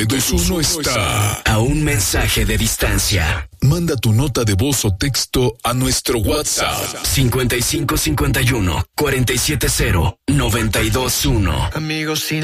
921 está a un mensaje de distancia. Manda tu nota de voz o texto a nuestro WhatsApp 5551 470 921. Amigos sin